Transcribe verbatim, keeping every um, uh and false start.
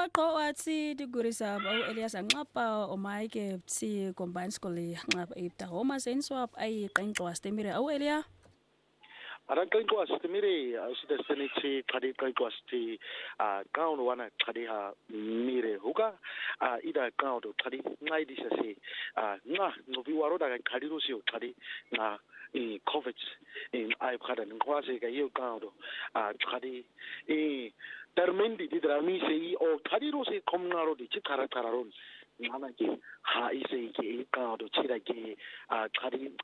Qoqo wathi digurisa ba u Elias Anqapa o Mike tsi combined school nqapa ipta homa senswap ay qenqwa stemire au Elia Ara qenqwa stemire sida seniti qadi qenqwa sti a qaun wana qadi ha mire huka a ida qaun do qadi ngai disa se a nga ngobi waro da qadi ro sio qadi nga in covid in ai khada ngwa se ga yo qaun do a qadi e termendi di drami se o qadi ro se komnaro di chi khara khara ro nana ke ha ise ke qaun do chira ke a qadi